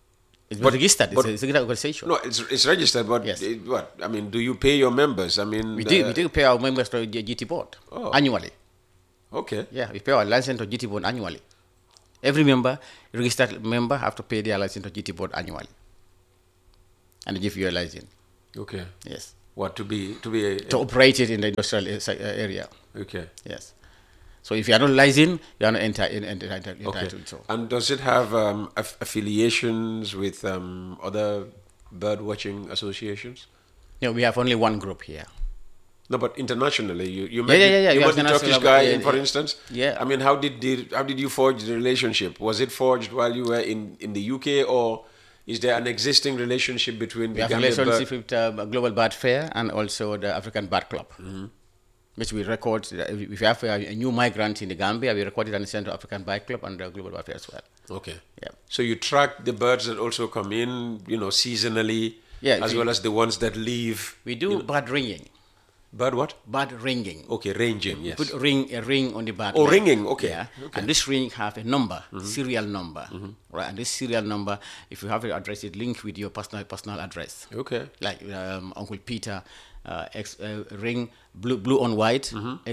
[SPEAKER 7] It's registered. It's a registered organization.
[SPEAKER 6] No, it's registered, but
[SPEAKER 7] Yes.
[SPEAKER 6] what? I mean, do you pay your members? I mean,
[SPEAKER 7] We do pay our members to GT board annually.
[SPEAKER 6] Okay.
[SPEAKER 7] Yeah, we pay our license to GT board annually. Every member, registered member, have to pay their license to GT board annually, and they give you a license.
[SPEAKER 6] Okay.
[SPEAKER 7] Yes,
[SPEAKER 6] What to be
[SPEAKER 7] to operate it in the industrial area.
[SPEAKER 6] Okay.
[SPEAKER 7] Yes. So if you are not licensed, you are not entitled
[SPEAKER 6] Okay.
[SPEAKER 7] to it.
[SPEAKER 6] And does it have affiliations with other bird watching associations?
[SPEAKER 7] No, we have only one group here.
[SPEAKER 6] No, but internationally, you
[SPEAKER 7] Yeah,
[SPEAKER 6] met,
[SPEAKER 7] yeah, yeah,
[SPEAKER 6] you
[SPEAKER 7] yeah,
[SPEAKER 6] met the
[SPEAKER 7] international,
[SPEAKER 6] Turkish guy,
[SPEAKER 7] yeah,
[SPEAKER 6] for
[SPEAKER 7] yeah.
[SPEAKER 6] instance.
[SPEAKER 7] Yeah.
[SPEAKER 6] I mean, how did you forge the relationship? Was it forged while you were in the UK, or is there an existing relationship between
[SPEAKER 7] We
[SPEAKER 6] the
[SPEAKER 7] have a
[SPEAKER 6] Gambia
[SPEAKER 7] relationship with Global Bird Fair and also the African Bird Club, which we record. If you have a new migrant in the Gambia, we record it and send to African Bird Club and the Global Bird Fair as well.
[SPEAKER 6] Okay.
[SPEAKER 7] Yeah.
[SPEAKER 6] So you track the birds that also come in, seasonally,
[SPEAKER 7] Yeah,
[SPEAKER 6] as well as the ones that leave.
[SPEAKER 7] We do bird ringing.
[SPEAKER 6] Bird what?
[SPEAKER 7] Bird ringing.
[SPEAKER 6] Okay, ranging, yes.
[SPEAKER 7] Put a ring on the bird.
[SPEAKER 6] Oh,
[SPEAKER 7] leg.
[SPEAKER 6] ringing, okay.
[SPEAKER 7] Yeah.
[SPEAKER 6] Okay.
[SPEAKER 7] And this ring have a number, serial number, right? And this serial number, if you have it address, it linked with your personal address.
[SPEAKER 6] Okay.
[SPEAKER 7] Like Uncle Peter, ring blue on white,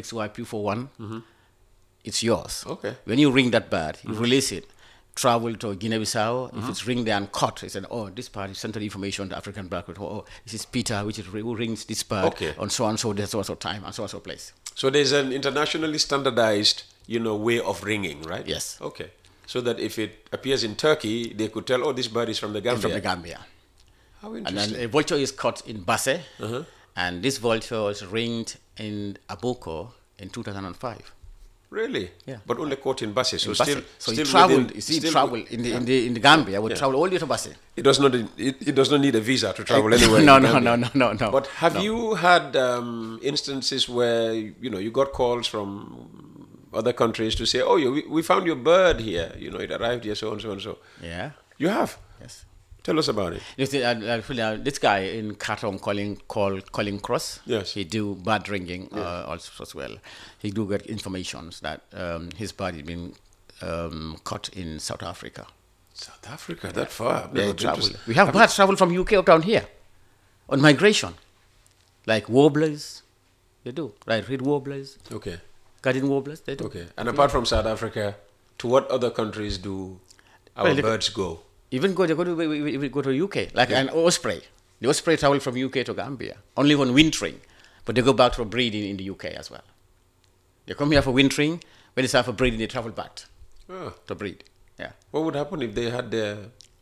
[SPEAKER 7] XYP41. It's yours.
[SPEAKER 6] Okay.
[SPEAKER 7] When you ring that bird, you release it. Travel to Guinea-Bissau. If it's ringed there and caught, it's an this bird is sent the information to African Bird Club. Oh, this is Peter, who rings this bird
[SPEAKER 6] Okay.
[SPEAKER 7] on so and so time and so and so place.
[SPEAKER 6] So there's an internationally standardized, way of ringing, right?
[SPEAKER 7] Yes.
[SPEAKER 6] Okay. So that if it appears in Turkey, they could tell, oh, this bird is from the Gambia.
[SPEAKER 7] From the Gambia.
[SPEAKER 6] How
[SPEAKER 7] And
[SPEAKER 6] interesting.
[SPEAKER 7] then a vulture is caught in Basse, and this vulture was ringed in Aboko in 2005.
[SPEAKER 6] Really?
[SPEAKER 7] Yeah.
[SPEAKER 6] But only caught in Basse. So
[SPEAKER 7] In
[SPEAKER 6] still,
[SPEAKER 7] Basse. So
[SPEAKER 6] still
[SPEAKER 7] he traveled.
[SPEAKER 6] within-
[SPEAKER 7] You see,
[SPEAKER 6] still
[SPEAKER 7] travel
[SPEAKER 6] wi-
[SPEAKER 7] in the Gambia. Would travel all the way to Basse.
[SPEAKER 6] It does not. It does not need a visa to travel anywhere.
[SPEAKER 7] No,
[SPEAKER 6] in
[SPEAKER 7] no,
[SPEAKER 6] Gambia.
[SPEAKER 7] no.
[SPEAKER 6] But have you had instances where you got calls from other countries to say, "Oh, we found your bird here. It arrived here, so and so and so."
[SPEAKER 7] Yeah.
[SPEAKER 6] You have.
[SPEAKER 7] Yes.
[SPEAKER 6] Tell us about it.
[SPEAKER 7] You see, this guy in Khartoum called Colin Cross.
[SPEAKER 6] Yes.
[SPEAKER 7] He do bird ringing also as well. He do get information that his bird has been caught in South Africa.
[SPEAKER 6] South Africa, that far? I've
[SPEAKER 7] They
[SPEAKER 6] never been
[SPEAKER 7] travel.
[SPEAKER 6] to-
[SPEAKER 7] We have birds travel from UK up down here on migration, like warblers. They do, right? Reed warblers,
[SPEAKER 6] Okay.
[SPEAKER 7] garden warblers. They do.
[SPEAKER 6] Okay. And apart from South Africa, to what other countries do our
[SPEAKER 7] Well, look-
[SPEAKER 6] birds go?
[SPEAKER 7] Even we go to UK, like an osprey. The osprey travel from UK to Gambia only when wintering, but they go back for breeding in the UK as well. They come here for wintering. When it's time for breeding, they travel back
[SPEAKER 6] Oh.
[SPEAKER 7] to breed. Yeah,
[SPEAKER 6] What would happen if they had their,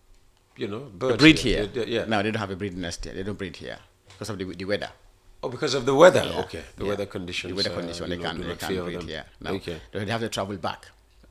[SPEAKER 6] birds?
[SPEAKER 7] to breed here.
[SPEAKER 6] Yeah.
[SPEAKER 7] No, they don't have a breeding nest here. They don't breed here because of the weather.
[SPEAKER 6] Oh, because of the weather.
[SPEAKER 7] Yeah.
[SPEAKER 6] Okay. The
[SPEAKER 7] Yeah.
[SPEAKER 6] weather conditions.
[SPEAKER 7] The weather condition, they
[SPEAKER 6] do
[SPEAKER 7] can't
[SPEAKER 6] not
[SPEAKER 7] breed
[SPEAKER 6] favor them.
[SPEAKER 7] here. No,
[SPEAKER 6] Okay.
[SPEAKER 7] they have to travel back.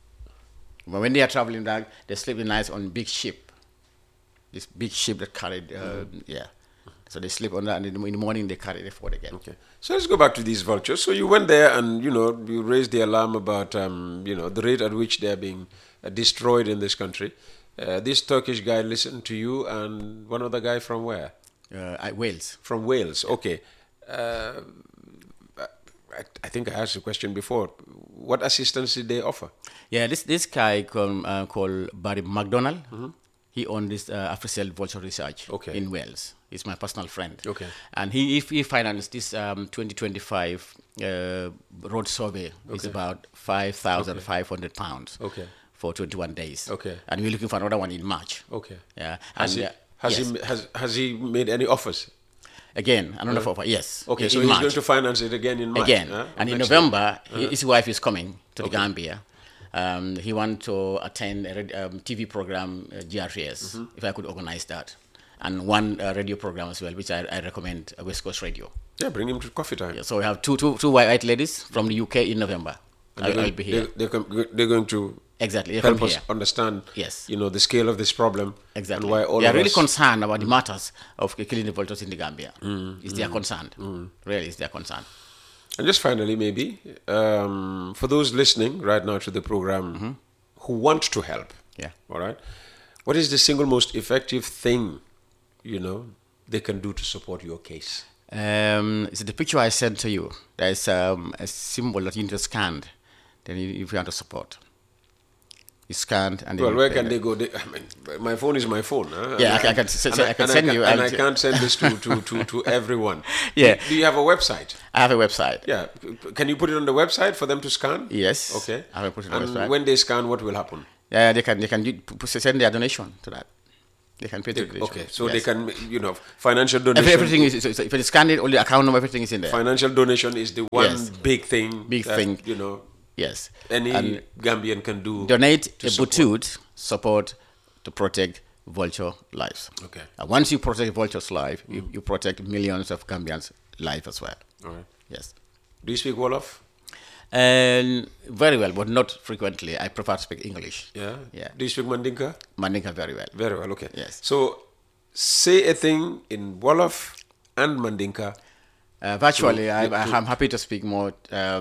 [SPEAKER 7] But when they are traveling back, they sleep the nights on big ship. This big ship that carried, So they sleep on that, and in the morning they carry the forward again.
[SPEAKER 6] Okay. So let's go back to these vultures. So you went there and, you raised the alarm about, the rate at which they're being destroyed in this country. This Turkish guy listened to you, and one other guy from where?
[SPEAKER 7] Wales.
[SPEAKER 6] From Wales. Okay. I think I asked the question before. What assistance did they offer?
[SPEAKER 7] Yeah, this guy called Barry McDonald. He owned this AfriCell Vulture Research in Wales. He's my personal friend.
[SPEAKER 6] Okay.
[SPEAKER 7] And he financed this 2025 road survey. It's about £5,500
[SPEAKER 6] Okay.
[SPEAKER 7] for 21 days.
[SPEAKER 6] Okay.
[SPEAKER 7] And we're looking for another one in March.
[SPEAKER 6] Okay.
[SPEAKER 7] Yeah.
[SPEAKER 6] Has he made any offers?
[SPEAKER 7] Again, another offer. Yes.
[SPEAKER 6] Okay,
[SPEAKER 7] in
[SPEAKER 6] so he's
[SPEAKER 7] March.
[SPEAKER 6] going to finance it again in March.
[SPEAKER 7] Again.
[SPEAKER 6] huh?
[SPEAKER 7] And in
[SPEAKER 6] Next
[SPEAKER 7] November,
[SPEAKER 6] year.
[SPEAKER 7] his wife is coming to the Gambia. He wants to attend a TV program, GRTS, if I could organize that. And one radio program as well, which I recommend, West Coast Radio.
[SPEAKER 6] Yeah, bring him to coffee time.
[SPEAKER 7] Yeah, so we have two white ladies from the UK in November. I'll be here.
[SPEAKER 6] They're going to
[SPEAKER 7] Exactly. They're
[SPEAKER 6] help
[SPEAKER 7] from
[SPEAKER 6] us
[SPEAKER 7] here.
[SPEAKER 6] understand
[SPEAKER 7] Yes.
[SPEAKER 6] the scale of this problem.
[SPEAKER 7] Exactly.
[SPEAKER 6] And why all
[SPEAKER 7] they are
[SPEAKER 6] of
[SPEAKER 7] really
[SPEAKER 6] us...
[SPEAKER 7] concerned about the matters of killing the vultures in the Gambia. It's their concern. Really, it's their concern.
[SPEAKER 6] And just finally, maybe, for those listening right now to the program who want to help,
[SPEAKER 7] Yeah.
[SPEAKER 6] all right, what is the single most effective thing, they can do to support your case?
[SPEAKER 7] It's the picture I sent to you. There's a symbol that you need to scan. Then if you want to support. It's scanned, and then
[SPEAKER 6] Well,
[SPEAKER 7] you
[SPEAKER 6] where
[SPEAKER 7] pay
[SPEAKER 6] can
[SPEAKER 7] the-
[SPEAKER 6] they go? I mean, my phone is my phone. Huh?
[SPEAKER 7] Yeah,
[SPEAKER 6] And
[SPEAKER 7] I can s-
[SPEAKER 6] and
[SPEAKER 7] I can send you,
[SPEAKER 6] and
[SPEAKER 7] and-
[SPEAKER 6] I can't send this to everyone.
[SPEAKER 7] Yeah.
[SPEAKER 6] Do you have a website?
[SPEAKER 7] I have a website.
[SPEAKER 6] Yeah. Can you put it on the website for them to scan?
[SPEAKER 7] Yes.
[SPEAKER 6] Okay.
[SPEAKER 7] I will put it on the
[SPEAKER 6] And
[SPEAKER 7] website.
[SPEAKER 6] when they scan, what will happen?
[SPEAKER 7] Yeah, they can send their donation to that. They can pay the donation.
[SPEAKER 6] Okay, so
[SPEAKER 7] Yes.
[SPEAKER 6] they can, financial donation.
[SPEAKER 7] Everything is, so if it's scanned, all the account number, everything is in there.
[SPEAKER 6] Financial donation is the one
[SPEAKER 7] Yes.
[SPEAKER 6] big thing.
[SPEAKER 7] Big
[SPEAKER 6] that,
[SPEAKER 7] thing. Yes.
[SPEAKER 6] Any
[SPEAKER 7] And
[SPEAKER 6] Gambian can do.
[SPEAKER 7] donate
[SPEAKER 6] to
[SPEAKER 7] a
[SPEAKER 6] support.
[SPEAKER 7] butut support to protect vulture lives.
[SPEAKER 6] Okay.
[SPEAKER 7] Once you protect vulture's life, you protect millions of Gambians' life as well.
[SPEAKER 6] All right.
[SPEAKER 7] Yes.
[SPEAKER 6] Do you speak Wolof?
[SPEAKER 7] And very well, but not frequently. I prefer to speak English.
[SPEAKER 6] Yeah.
[SPEAKER 7] Yeah.
[SPEAKER 6] Do you speak Mandinka?
[SPEAKER 7] Mandinka very well.
[SPEAKER 6] Very well. Okay.
[SPEAKER 7] Yes.
[SPEAKER 6] So, say a thing in Wolof and Mandinka.
[SPEAKER 7] Virtually, I'm happy to speak more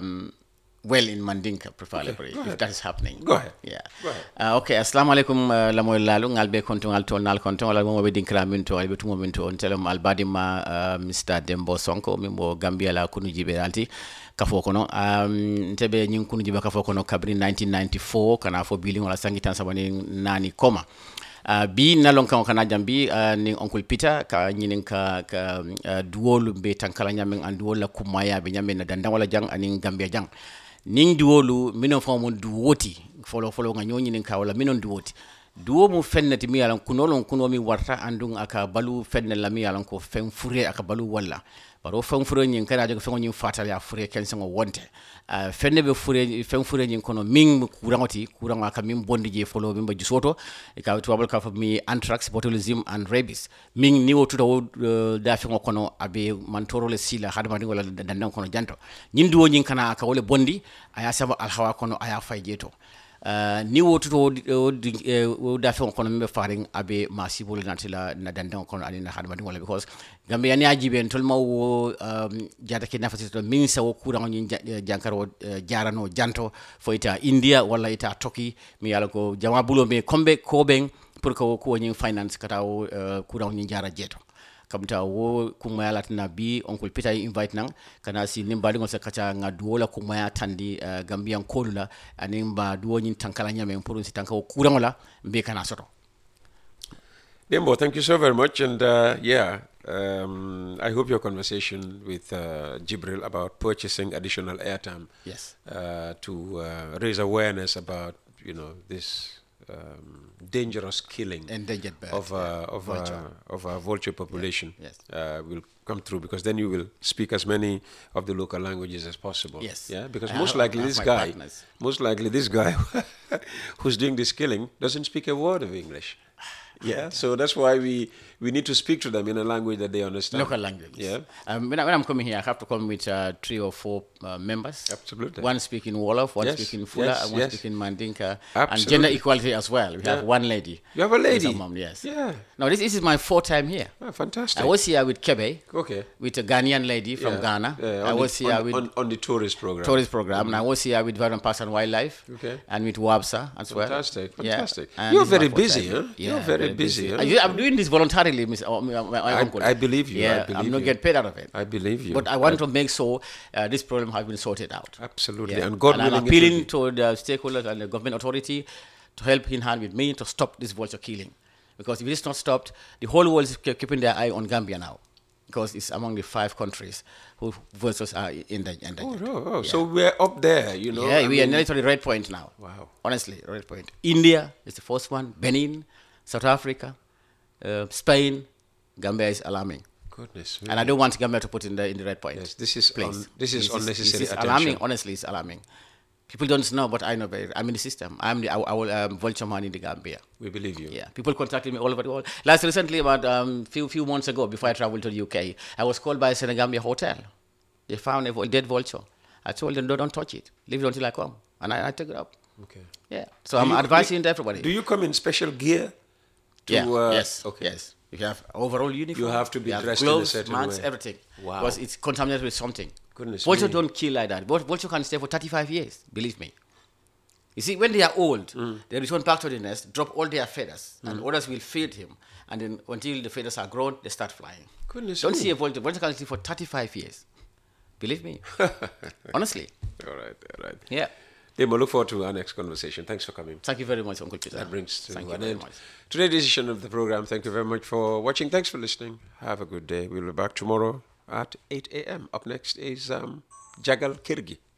[SPEAKER 7] well in Mandinka, preferably,
[SPEAKER 6] go
[SPEAKER 7] if
[SPEAKER 6] ahead.
[SPEAKER 7] that is happening.
[SPEAKER 6] Go ahead.
[SPEAKER 7] Yeah.
[SPEAKER 6] Go ahead.
[SPEAKER 7] Okay, assalamu alaikum lamoy lalu ngal be konton al ton al konton wala mo be dinkra min to albe tumo min to on telem al badima Mr. Dembo Sonko mimbo Gambia la kunu jibe alti kafo kono ntebe nyin kunu jibe kafo kono kabri 1994 kana fo billing wala sangi tan sabani nani koma bi nalon kan kana jambi ni Uncle Peter ka nyinin ka duwolu be tankala nyamen an duwola kumaya be nyamen na dandan wala jang anin Gambia jang ning duwolu minon fo mun duwoti folo nga nyoni nin ka wala minon duwoti duwo mu fennati mi yalan kuno mi warta andung aka balu fenne la mi yalan ko fen fure aka balu walla baro fen fure nyin kana jogo fen nyin fatal ya fure ken sengo wonte fenne be fure fen fure nyin kono min kurangoti aka min bondi je folo min ba jusoto e ka to ka fa mi anthrax botulism and rabies min ni wotu do da fen kono abe mantoro le sila hadama wala dandan kono janto nyin duwo nyin kana aka wole bondi aya saba alhawa kono aya fayjeto ni wotu to da fe kono membe faring abe masibul natila na dandan kono ani na hadama wala because Gambia ni ajiben tol mawo jata ke nafati to min sa wo kuran ni jankaro jarano janto fo ita India wala ita Turkey mi yala ko jama bulo me kombe ko ben pour ko ni finance kata wo kuran ni jara jeto kamta wo kumaya na bi Uncle Peter invite nang kana si nimba dingo sakacha ngaduola kumaya tandi Gambian kolula animba duo nyin tankala nyame pour si tanka wo kurangola mbe kana soto.
[SPEAKER 6] Dembo, thank you so very much. And I hope your conversation with Jibril about purchasing additional airtime
[SPEAKER 7] Yes.
[SPEAKER 6] to raise awareness about, this dangerous killing
[SPEAKER 7] Endangered bird,
[SPEAKER 6] of a vulture population
[SPEAKER 7] Yes.
[SPEAKER 6] will come through, because then you will speak as many of the local languages as possible.
[SPEAKER 7] Yes.
[SPEAKER 6] Yeah, because
[SPEAKER 7] I
[SPEAKER 6] most
[SPEAKER 7] have
[SPEAKER 6] likely this
[SPEAKER 7] my
[SPEAKER 6] guy who's doing this killing doesn't speak a word of English. Yeah, so that's why we need to speak to them in a language that they understand.
[SPEAKER 7] Local language.
[SPEAKER 6] Yeah.
[SPEAKER 7] When I'm coming here, I have to come with 3 or 4 members.
[SPEAKER 6] Absolutely.
[SPEAKER 7] One speaking Wolof, one
[SPEAKER 6] Yes,
[SPEAKER 7] speaking Fula,
[SPEAKER 6] yes,
[SPEAKER 7] and one
[SPEAKER 6] yes.
[SPEAKER 7] speaking Mandinka. And
[SPEAKER 6] Absolutely.
[SPEAKER 7] gender equality as well. We have
[SPEAKER 6] Yeah.
[SPEAKER 7] one lady.
[SPEAKER 6] You have a
[SPEAKER 7] There's
[SPEAKER 6] lady?
[SPEAKER 7] mom, yes.
[SPEAKER 6] Yeah.
[SPEAKER 7] Now, this is my 4th time here.
[SPEAKER 6] Oh, fantastic.
[SPEAKER 7] I was here with Kebe,
[SPEAKER 6] Okay.
[SPEAKER 7] with a Ghanaian lady from
[SPEAKER 6] Yeah.
[SPEAKER 7] Ghana.
[SPEAKER 6] Yeah,
[SPEAKER 7] I
[SPEAKER 6] on
[SPEAKER 7] was
[SPEAKER 6] the,
[SPEAKER 7] here
[SPEAKER 6] on,
[SPEAKER 7] with
[SPEAKER 6] on the tourist program.
[SPEAKER 7] tourist program, and I was here with Vibrant Parks and Wildlife,
[SPEAKER 6] Okay.
[SPEAKER 7] and with WABSA as well.
[SPEAKER 6] Fantastic,
[SPEAKER 7] Yeah.
[SPEAKER 6] fantastic.
[SPEAKER 7] And
[SPEAKER 6] You're
[SPEAKER 7] this is my
[SPEAKER 6] very
[SPEAKER 7] 4th
[SPEAKER 6] busy,
[SPEAKER 7] time.
[SPEAKER 6] huh?
[SPEAKER 7] Yeah,
[SPEAKER 6] You're very busy, huh?
[SPEAKER 7] I'm doing this voluntarily, Miss. My uncle.
[SPEAKER 6] I believe you, I
[SPEAKER 7] Yeah,
[SPEAKER 6] believe
[SPEAKER 7] I'm not
[SPEAKER 6] you.
[SPEAKER 7] getting paid out of it.
[SPEAKER 6] I believe you.
[SPEAKER 7] But I want to make sure this problem has been sorted out.
[SPEAKER 6] Absolutely.
[SPEAKER 7] Yeah.
[SPEAKER 6] And God
[SPEAKER 7] I'm
[SPEAKER 6] willing, it will
[SPEAKER 7] appealing
[SPEAKER 6] be.
[SPEAKER 7] to the stakeholders and the government authority to help in hand with me to stop this vulture killing. Because if it is not stopped, the whole world is keeping their eye on Gambia now. Because it's among the 5 countries who vultures are in the
[SPEAKER 6] Oh, so we're up there,
[SPEAKER 7] Yeah, we are nearly to the red point now.
[SPEAKER 6] Wow.
[SPEAKER 7] Honestly, red point. India is the first one. Benin, South Africa, Spain. Gambia is alarming.
[SPEAKER 6] Goodness.
[SPEAKER 7] And I don't want Gambia to put in the red point.
[SPEAKER 6] Yes, this is
[SPEAKER 7] Please.
[SPEAKER 6] this is unnecessary
[SPEAKER 7] This is
[SPEAKER 6] attention.
[SPEAKER 7] alarming. Honestly, it's alarming. People don't know, but I know very. I'm in the system. I'm the vulture man in the Gambia.
[SPEAKER 6] We believe you.
[SPEAKER 7] Yeah, people contacted me all over the world. Last recently, about few months ago, before I traveled to the UK, I was called by a Senegambia hotel. They found a dead vulture. I told them, don't touch it. Leave it until I come, and I took it up.
[SPEAKER 6] Okay.
[SPEAKER 7] Yeah. So I'm advising everybody.
[SPEAKER 6] Do you come in special gear? To,
[SPEAKER 7] Yeah. Yes.
[SPEAKER 6] Okay.
[SPEAKER 7] Yes. You have overall uniform.
[SPEAKER 6] You have to be
[SPEAKER 7] you
[SPEAKER 6] dressed in a
[SPEAKER 7] gloves,
[SPEAKER 6] certain
[SPEAKER 7] masks,
[SPEAKER 6] way.
[SPEAKER 7] everything.
[SPEAKER 6] Wow.
[SPEAKER 7] Because it's contaminated with something.
[SPEAKER 6] Goodness
[SPEAKER 7] Vulture
[SPEAKER 6] me.
[SPEAKER 7] don't kill like that. Vulture can stay for 35 years. Believe me. You see, when they are old, they return back to the nest, drop all their feathers, and others will feed him. And then until the feathers are grown, they start flying.
[SPEAKER 6] Goodness
[SPEAKER 7] Don't
[SPEAKER 6] me.
[SPEAKER 7] see a vulture. Vulture can live for 35 years. Believe me. Honestly.
[SPEAKER 6] All right.
[SPEAKER 7] Yeah.
[SPEAKER 6] Demo, look forward to our next conversation. Thanks for coming.
[SPEAKER 7] Thank you very much, Uncle Peter.
[SPEAKER 6] That brings to
[SPEAKER 7] Thank you
[SPEAKER 6] an
[SPEAKER 7] very
[SPEAKER 6] end
[SPEAKER 7] much.
[SPEAKER 6] today's edition of the program. Thank you very much for watching. Thanks for listening. Have a good day. We'll be back tomorrow at 8 a.m. Up next is Jagal Kirgi.